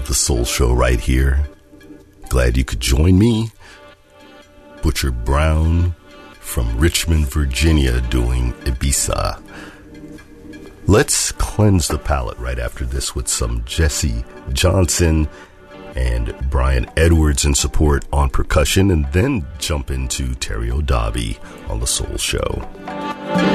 of the Soul Show right here. Glad you could join me. Butcher Brown from Richmond, Virginia, doing Ibiza. Let's cleanse the palate right after this with some Jesse Johnson and Brian Edwards in support on percussion, and then jump into Terry O'Davi on the Soul Show.